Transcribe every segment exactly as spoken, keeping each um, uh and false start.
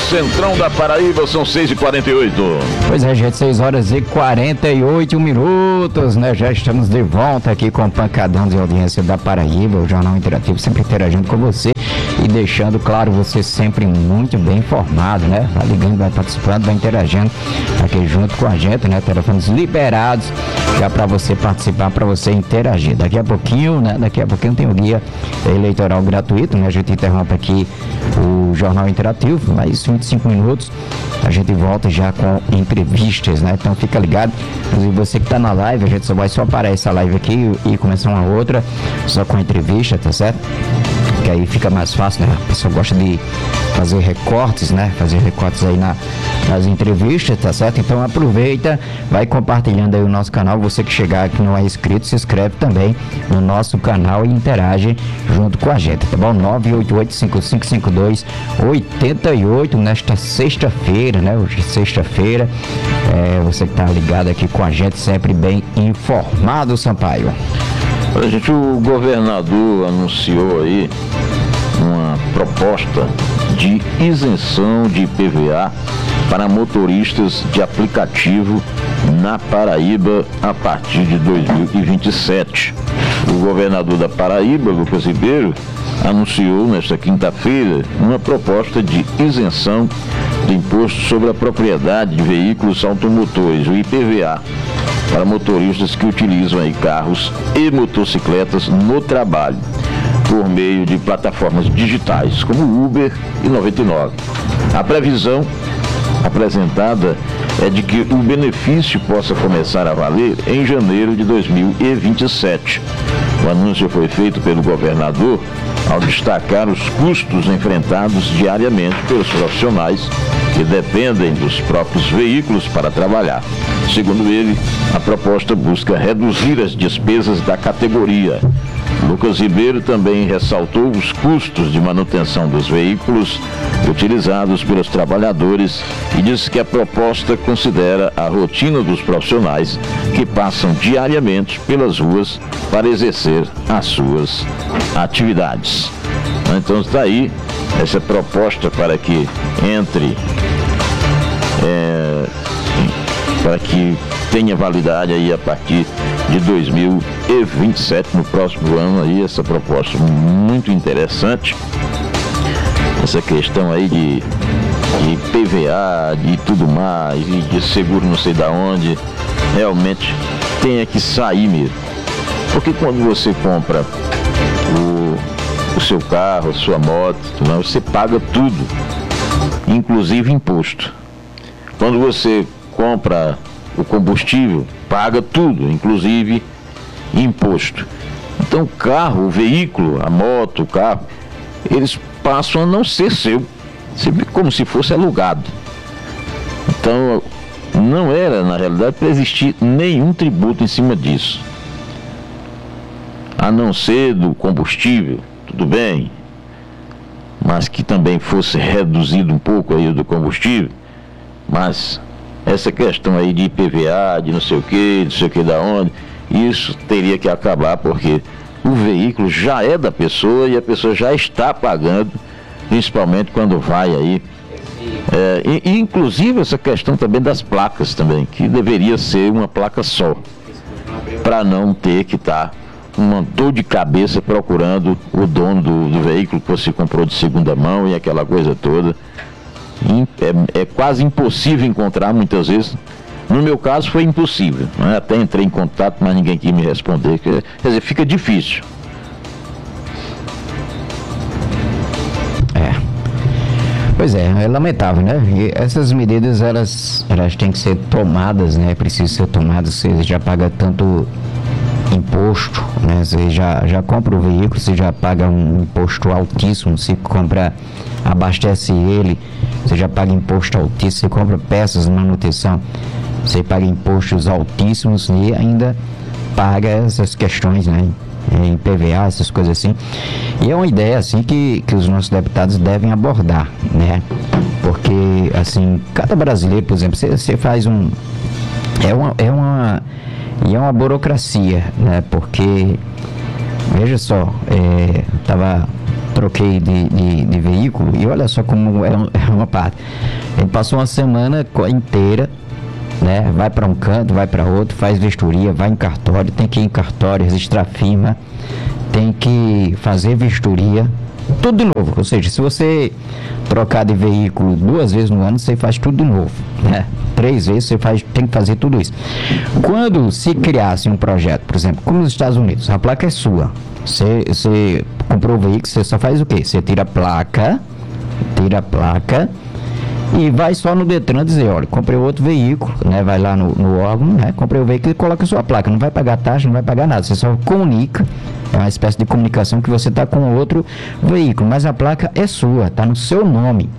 Centrão da Paraíba, são seis e quarenta e oito. Pois é, gente, seis horas e quarenta e oito minutos, né? Já estamos de volta aqui com o Pancadão de Audiência da Paraíba, o Jornal Interativo, sempre interagindo com você e deixando, claro, você sempre muito bem informado, né? Vai ligando, vai participando, vai interagindo aqui junto com a gente, né? Telefones liberados já para você participar, para você interagir. Daqui a pouquinho, né? Daqui a pouquinho tem o guia eleitoral gratuito, né? A gente interrompe aqui o Jornal Interativo, mais vinte e cinco minutos, a gente volta já com entrevistas, né? Então fica ligado. Inclusive você que está na live, a gente só vai só parar essa live aqui e começar uma outra, só com entrevista, tá certo? Que aí fica mais fácil, né? A pessoa gosta de fazer recortes, né? Fazer recortes aí na, nas entrevistas, tá certo? Então aproveita, vai compartilhando aí o nosso canal. Você que chegar aqui não é inscrito, se inscreve também no nosso canal e interage junto com a gente, tá bom? nove oito oito, cinco cinco cinco dois, oito oito nesta sexta-feira, né? Hoje é sexta-feira. É, você que tá ligado aqui com a gente, sempre bem informado, Sampaio. Olha, gente, o governador anunciou aí uma proposta de isenção de I P V A para motoristas de aplicativo na Paraíba a partir de dois mil e vinte e sete. O governador da Paraíba, Lucas Ribeiro, anunciou nesta quinta-feira uma proposta de isenção do imposto sobre a propriedade de veículos automotores, o I P V A, para motoristas que utilizam aí carros e motocicletas no trabalho, por meio de plataformas digitais, como Uber e noventa e nove. A previsão apresentada é de que o benefício possa começar a valer em janeiro de dois mil e vinte e sete. O anúncio foi feito pelo governador ao destacar os custos enfrentados diariamente pelos profissionais que dependem dos próprios veículos para trabalhar. Segundo ele, a proposta busca reduzir as despesas da categoria. Lucas Ribeiro também ressaltou os custos de manutenção dos veículos utilizados pelos trabalhadores e disse que a proposta considera a rotina dos profissionais que passam diariamente pelas ruas para exercer as suas atividades. Então está aí essa proposta para que entre, é, para que tenha validade aí a partir de dois mil e vinte e sete, no próximo ano aí, essa proposta muito interessante. Essa questão aí de, de I P V A, de tudo mais, e de seguro não sei da onde, realmente tem que sair mesmo. Porque quando você compra o, o seu carro, a sua moto, você paga tudo, inclusive imposto. Quando você compra o combustível, paga tudo, inclusive imposto. Então o carro, o veículo, a moto, o carro, eles passam a não ser seu, como se fosse alugado. Então não era, na realidade, para existir nenhum tributo em cima disso, a não ser do combustível, tudo bem, mas que também fosse reduzido um pouco aí do combustível. Mas essa questão aí de I P V A, de não sei o que, não sei o que da onde, isso teria que acabar, porque o veículo já é da pessoa e a pessoa já está pagando, principalmente quando vai aí. É, e, e inclusive essa questão também das placas também, que deveria ser uma placa só, para não ter que estar uma dor de cabeça procurando o dono do, do veículo que você comprou de segunda mão e aquela coisa toda. É, é quase impossível encontrar muitas vezes. No meu caso foi impossível, né? Até entrei em contato, mas ninguém quis me responder. Quer dizer, fica difícil. É. Pois é, é lamentável, né? E essas medidas, elas, elas têm que ser tomadas, né? Precisam ser tomadas. Você já paga tanto imposto, né? Você já, já compra o veículo, você já paga um imposto altíssimo. Se compra, abastece ele, você já paga imposto altíssimo. Você compra peças de manutenção, você paga impostos altíssimos e ainda paga essas questões, né? Em I P V A, essas coisas assim. E é uma ideia assim que, que os nossos deputados devem abordar, né? Porque assim, cada brasileiro, por exemplo, você, você faz um... É uma, é uma... E é uma burocracia, né? Porque, veja só, é, tava troquei de, de, de veículo, e olha só como é, um, é uma parte. Ele passou uma semana inteira, né? Vai para um canto, vai para outro, faz vistoria, vai em cartório, tem que ir em cartório, registrar firma, tem que fazer vistoria, tudo de novo. Ou seja, se você trocar de veículo duas vezes no ano, você faz tudo de novo, né? Três vezes você faz, tem que fazer tudo isso. Quando se criasse um projeto, por exemplo, como nos Estados Unidos, a placa é sua. Você, você comprou o veículo, você só faz o quê? Você tira a placa, tira a placa e vai só no Detran dizer, olha, comprei outro veículo, né? Vai lá no, no órgão, né? Comprei o veículo e coloca a sua placa. Não vai pagar taxa, não vai pagar nada. Você só comunica, é uma espécie de comunicação que você está com outro veículo, mas a placa é sua, está no seu nome,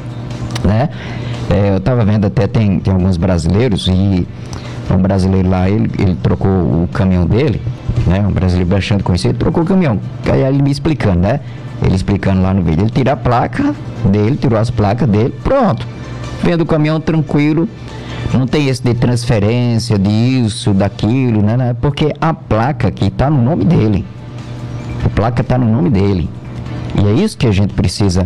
né? É, eu estava vendo até, tem, tem alguns brasileiros, e um brasileiro lá, ele, ele trocou o caminhão dele, né? Um brasileiro bastante conhecido, ele trocou o caminhão. Aí ele me explicando, né? Ele explicando lá no vídeo, ele tira a placa dele, tirou as placas dele, pronto. Vendo o caminhão tranquilo, não tem esse de transferência, disso, daquilo, né? né? Porque a placa aqui está no nome dele. A placa está no nome dele. E é isso que a gente precisa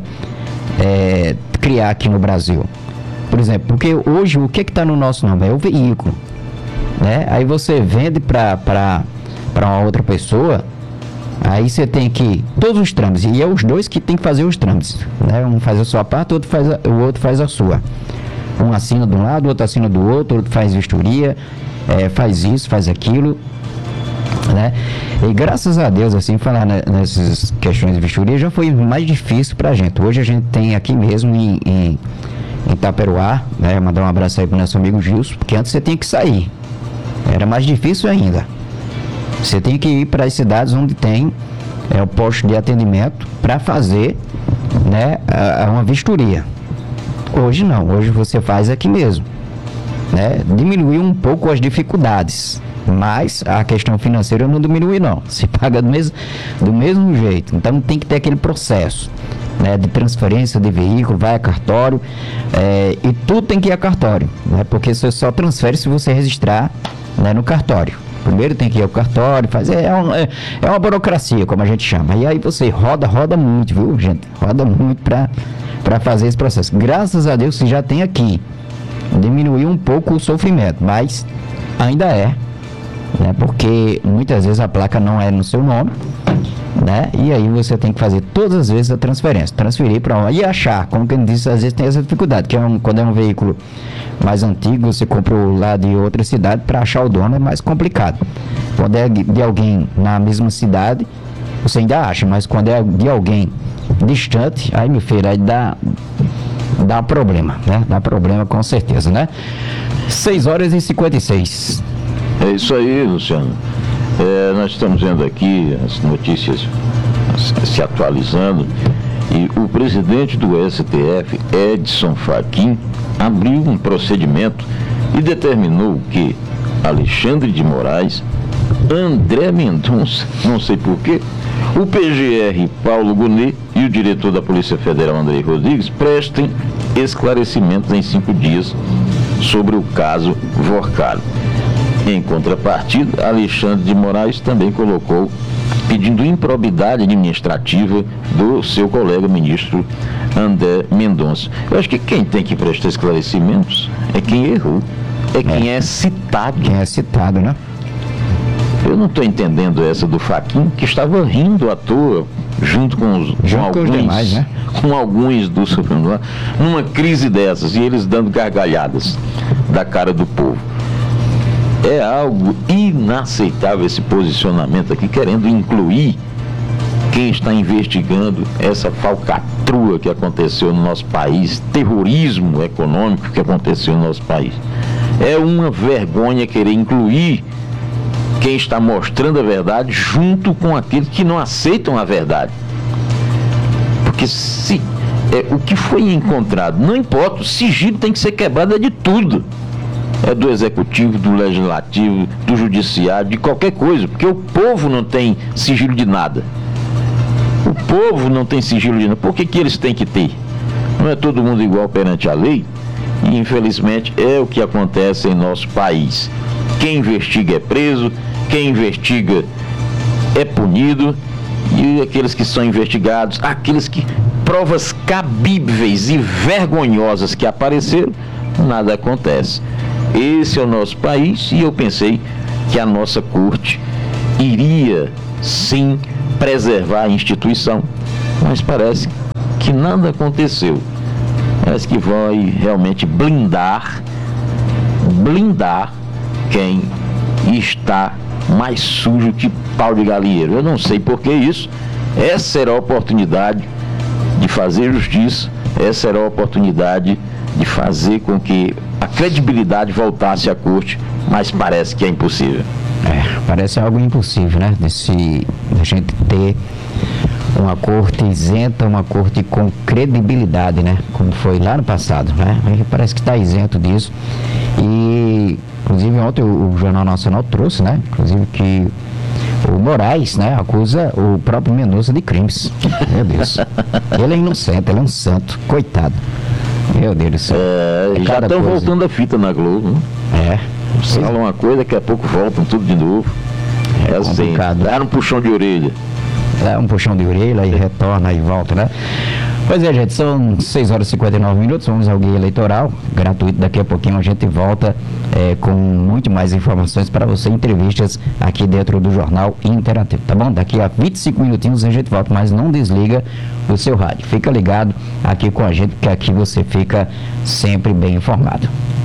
é, criar aqui no Brasil. Por exemplo, porque hoje o que está no nosso nome? É o veículo, né? Aí você vende para uma outra pessoa, aí você tem que, todos os trâmites, e é os dois que tem que fazer os trâmites, né? Um faz a sua parte, o outro faz a, o outro faz a sua. Um assina de um lado, o outro assina do outro, outro faz vistoria, é, faz isso, faz aquilo, né? E graças a Deus, assim, falar nessas questões de vistoria já foi mais difícil pra gente. Hoje a gente tem aqui mesmo em, em, em Itaperuá, né? Mandar um abraço aí pro nosso amigo Gilson, porque antes você tinha que sair, era mais difícil ainda. Você tem que ir para as cidades onde tem é, o posto de atendimento para fazer, né, a, a uma vistoria. Hoje não, hoje você faz aqui mesmo, né? Diminuiu um pouco as dificuldades, mas a questão financeira não diminui não, se paga do mesmo, do mesmo jeito. Então tem que ter aquele processo, né, de transferência de veículo, vai a cartório, é, e tudo tem que ir a cartório, né? Porque você só transfere se você registrar, né, no cartório. Primeiro tem que ir ao cartório, fazer, é, um, é, é uma burocracia, como a gente chama. E aí você roda, roda muito, viu, gente? Roda muito para para fazer esse processo. Graças a Deus você já tem aqui. Diminuiu um pouco o sofrimento, mas ainda é, né? Porque muitas vezes a placa não é no seu nome, né? E aí você tem que fazer todas as vezes a transferência, transferir para onde? E achar, como quem disse, às vezes tem essa dificuldade, que é um, quando é um veículo mais antigo, você comprou lá de outra cidade, para achar o dono é mais complicado. Quando é de alguém na mesma cidade, você ainda acha, mas quando é de alguém distante, aí, meu filho, aí dá, dá problema, né? Dá problema com certeza, né? seis horas e cinquenta e seis. É isso aí, Luciano. É, nós estamos vendo aqui as notícias se atualizando, e o presidente do S T F, Edson Fachin, abriu um procedimento e determinou que Alexandre de Moraes, André Mendonça, não sei porquê, o P G R Paulo Gonet e o diretor da Polícia Federal, Andrei Rodrigues, prestem esclarecimentos em cinco dias sobre o caso Vorcado. Em contrapartida, Alexandre de Moraes também colocou pedindo improbidade administrativa do seu colega ministro André Mendonça. Eu acho que quem tem que prestar esclarecimentos é quem errou, é quem é, é citado. Quem é citado, né? Eu não estou entendendo essa do Fachin, que estava rindo à toa, junto com, os, junto com alguns, com os demais, né? com alguns do Supremo, numa crise dessas, e eles dando gargalhadas da cara do povo. É algo inaceitável esse posicionamento aqui, querendo incluir quem está investigando essa falcatrua que aconteceu no nosso país, terrorismo econômico que aconteceu no nosso país. É uma vergonha querer incluir quem está mostrando a verdade junto com aqueles que não aceitam a verdade. Porque se é, o que foi encontrado, não importa, o sigilo tem que ser quebrado é de tudo. É do executivo, do legislativo, do judiciário, de qualquer coisa, porque o povo não tem sigilo de nada. O povo não tem sigilo de nada. Por que que eles têm que ter? Não é todo mundo igual perante a lei? E infelizmente é o que acontece em nosso país. Quem investiga é preso, quem investiga é punido, e aqueles que são investigados, aqueles que provas cabíveis e vergonhosas que apareceram, nada acontece. Esse é o nosso país e eu pensei que a nossa corte iria sim preservar a instituição, mas parece que nada aconteceu. Parece que vai realmente blindar, blindar quem está mais sujo que pau de galinheiro. Eu não sei por que isso. Essa era a oportunidade de fazer justiça, essa era a oportunidade de fazer com que a credibilidade voltasse à corte, mas parece que é impossível. É, parece algo impossível, né? De, se, de a gente ter uma corte isenta, uma corte com credibilidade, né? Como foi lá no passado, né? A gente parece que está isento disso. E, inclusive, ontem o, o Jornal Nacional trouxe, né? Inclusive que o Moraes, né? Acusa o próprio Mendonça de crimes. Meu Deus. Ele é inocente, ele é um santo. Coitado. Meu Deus do céu. É, é já estão voltando a fita na Globo, né? É. Falam uma coisa, daqui a pouco voltam tudo de novo. É, é assim, dá um puxão de orelha. É um puxão de orelha e retorna e volta, né? Pois é, gente, são seis horas e cinquenta e nove minutos, vamos ao Guia Eleitoral, gratuito, daqui a pouquinho a gente volta é, com muito mais informações para você, entrevistas aqui dentro do Jornal Interativo, tá bom? Daqui a vinte e cinco minutinhos a gente volta, mas não desliga o seu rádio, fica ligado aqui com a gente, porque aqui você fica sempre bem informado.